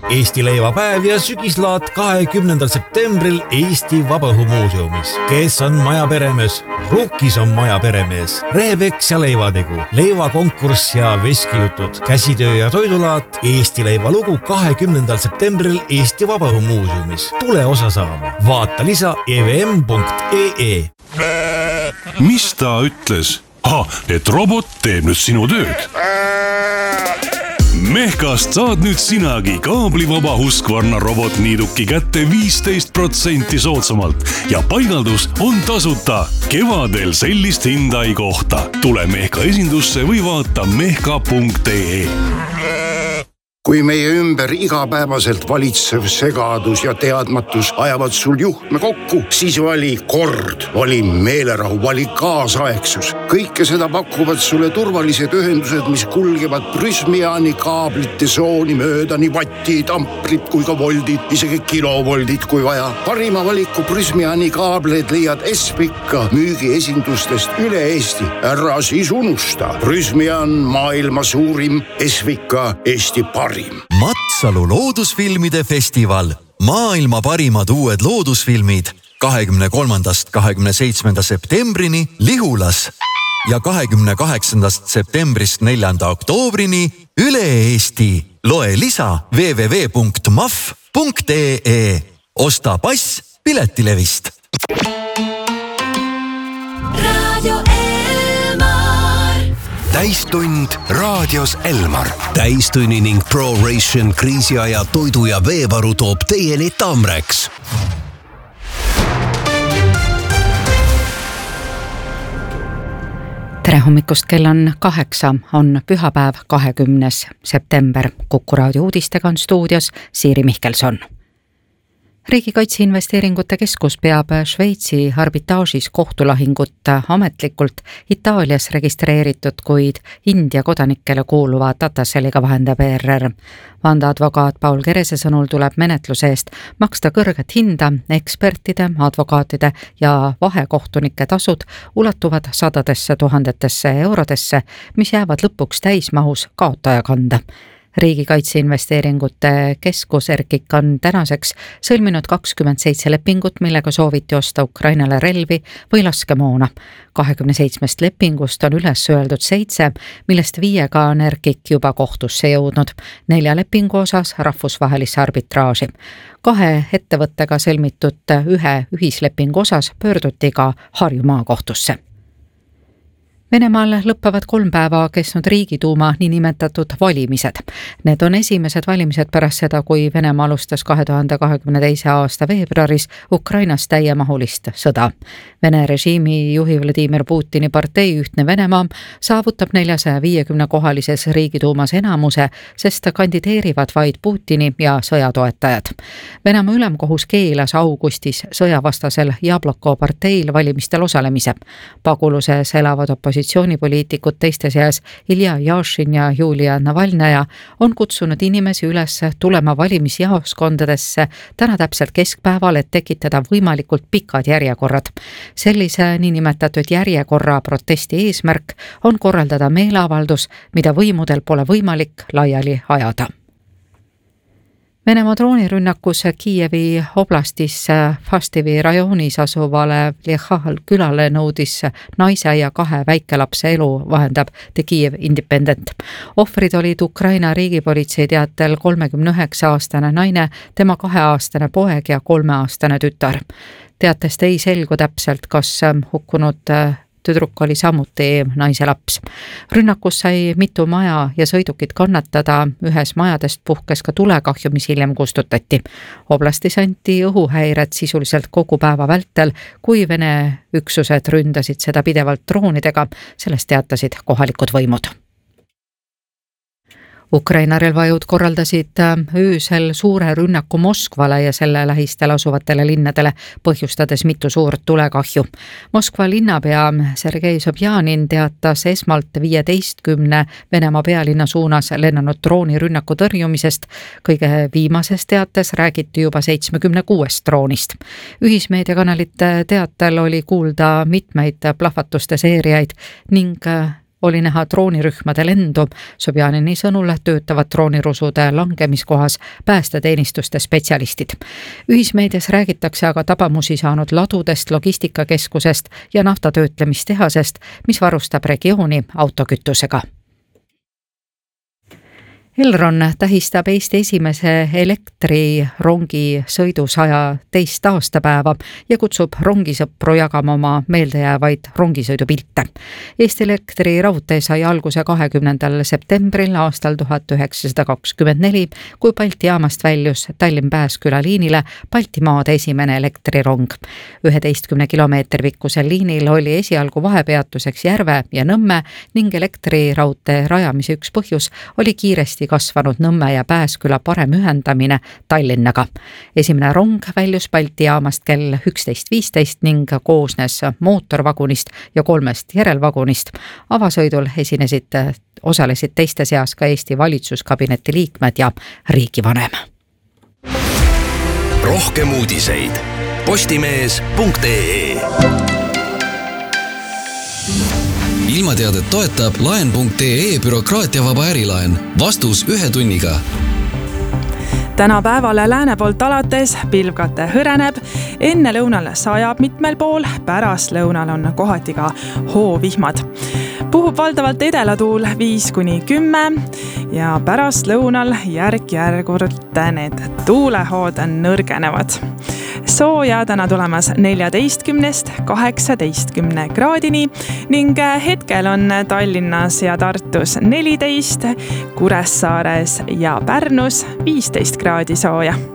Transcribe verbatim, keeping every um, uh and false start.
Eesti leivapäev ja sügislaat kahekümnendal septembril Eesti Vabaõhumuuseumis. Kes on maja peremees? Rukkis on maja peremees. Reepeks ja leivategu, leivakonkurss ja veskijutud, käsitöö ja toidulaat, Eesti leivalugu kahekümnendal septembril Eesti Vabaõhumuuseumis. Tule osa saama. Vaata lisa e v m punkt e e. Mis ta ütles? Ah, et robot teeb nüüd sinu tööd. Mehkast saad nüüd sinagi kaablivaba Husqvarna robotniiduki kätte viisteist protsenti soodsamalt ja paigaldus on tasuta. Kevadel sellist hinda ei kohta. Tule Mehka esindusse või vaata mehka punkt e e. Kui meie ümber igapäevaselt valitsev segadus ja teadmatus ajavad sul juhtme kokku, siis vali kord, vali meelerahu, vali kaasaegsus. Kõike seda pakuvad sulle turvalised ühendused, mis kulgevad Prysmiani kaablite sooni mööda, nii vatti, tamprid kui ka voldid, isegi kilovoldid kui vaja. Parima valiku Prysmiani kaableid leiad Espika müügiesindustest üle Eesti. Ära siis unusta. Prysmian maailma suurim, Espika Eesti parim. Matsalu loodusfilmide festival. Maailma parimad uued loodusfilmid kahekümne kolmandast kahekümne seitsmenda septembrini Lihulas ja kahekümne kaheksandast septembrist neljanda oktoobrini üle Eesti. Loe lisa w w w punkt m a f punkt e e. Osta pass piletilevist. Radio Täistund raadios Elmar. Täistunni ning ProRation kriisiaja toidu ja veevaru toob teieni Tamrex. Tere hommikust, kell on kaheksa, on pühapäev kahekümnes september. Kuku raadio uudistega on stuudios Siiri Mihkelson. Riigikaitseinvesteeringute keskus peab Šveitsi arbitraažis kohtulahingut ametlikult Itaalias registreeritud, kuid India kodanikele kuuluva Tataseliga vahendab E R R. Vandeadvokaat Paul Kerese sõnul tuleb menetluse eest maksta kõrget hinda, ekspertide, advokaatide ja vahekohtunike tasud ulatuvad sadadesse tuhandetesse eurodesse, mis jäävad lõpuks täismahus kaotaja kanda. Riigikaitseinvesteeringute keskus Erkik on tänaseks sõlminud kakskümmend seitse lepingut, millega sooviti osta Ukrainale relvi või laskemoona. kahekümne seitsmest lepingust on üles öeldud seitse, millest viiega on Erkik juba kohtusse jõudnud. Nelja lepingu osas rahvusvahelisse arbitraaži. Kahe ettevõttega sõlmitud ühe ühislepingu osas pöörduti ka Harju maakohtusse. Venemaal lõppavad kolm päeva kestnud Riigiduuma niinimetatud valimised. Need on esimesed valimised pärast seda, kui Venemaa alustas kahe tuhande kahekümne teise aasta veebruaris Ukrainas täiemahulist sõda. Vene režiimi juhi Vladimir Putini partei Ühtne Venemaa saavutab neljasaja viiekümne kohalises Riigiduumas enamuse, sest kandideerivad vaid Putini ja sõjatoetajad. Venemaa ülemkohus keelas augustis sõjavastasel Jabloko parteil valimistel osalemise. Paguluses elavad opositsioonipoliitikud teiste seas Ilja Jašin ja Julia Navalnaja on kutsunud inimesi üles tulema valimisjaoskondadesse täna täpselt keskpäeval, et tekitada võimalikult pikad järjekorrad. Sellise niinimetatud järjekorra protesti eesmärk on korraldada meeleavaldus, mida võimudel pole võimalik laiali ajada. Venemaa droonirünnakus Kiievi oblastis Fastivi rajoonis asuvale Lehal külale nõudis naise ja kahe väikelapse elu, vahendab The Kiev Independent. Ohvrid olid Ukraina riigipolitsei teatel kolmekümne üheksa aastane naine, tema kaheaastane poeg ja kolmeaastane tütar. Teatest ei selgu täpselt, kas hukkunud tüdruk oli samuti naise laps. Rünnakus sai mitu maja ja sõidukit kannatada, ühes majadest puhkes ka tulekahju, mis hiljem kustutati. Oblastis anti õhuhäired sisuliselt kogu päeva vältel, kui Vene üksused ründasid seda pidevalt droonidega, sellest teatasid kohalikud võimud. Ukraina relvajõud korraldasid öösel suure rünnaku Moskvale ja selle lähistel asuvatele linnadele, põhjustades mitu suurt tulekahju. Moskva linnapea Sergei Sobjanin teatas esmalt viieteistkümne Venemaa pealinna suunas lennanud droonirünnaku tõrjumisest. Kõige viimases teates räägiti juba seitsmekümne kuuest droonist. Ühismeediakanalite teatel oli kuulda mitmeid plahvatuste seeriaid ning oli näha droonirühmade lendu. Sobjanini sõnul töötavad droonirusude langemiskohas päästeteenistuste spetsialistid. Ühismeedias räägitakse aga tabamusi saanud ladudest, logistikakeskusest ja naftatöötlemistehasest, mis varustab regiooni autokütusega. Elron tähistab Eesti esimese elektrirongi sõidu saja teist aastapäeva ja kutsub rongisõpru jagama oma meeldejäävaid rongisõidupilte. Eesti elektriraudtee sai alguse kahekümnendal septembril aastal tuhat üheksasada kakskümmend neli, kui Balti jaamast väljus Tallinn-Pääsküla liinile Baltimaade esimene elektrirong. üheteistkümne kilomeetri pikkusel liinil oli esialgu vahepeatuseks Järve ja Nõmme ning elektriraudtee rajamise üks põhjus oli kiiresti kasvanud Nõmme ja Pääsküla parem ühendamine Tallinnaga. Esimene rong väljus Balti jaamast kell üksteist viisteist ning koosnes mootorvagunist ja kolmest järelvagunist. Avasõidul esinesid, osalesid teiste seas ka Eesti valitsuskabineti liikmed ja riigivanem. Rohkem uudiseid postimees punkt ee. Ilmateadet toetab laen punkt ee bürokraatiavaba ärilaen. Vastus ühe tunniga. Täna päevale lääne poolt alates pilvkate hõreneb, enne lõunal sajab mitmel pool, pärast lõunal on kohati ka hoovihmad. Puhub valdavalt edelatuul viis kuni kümme ja pärast lõunal järk-järgult need tuulehood nõrgenevad. Sooja täna tulemas neljateistkümnest kaheksateistkümne kraadini ning hetkel on Tallinnas ja Tartus neliteist, Kuressaares ja Pärnus viisteist kraadi sooja.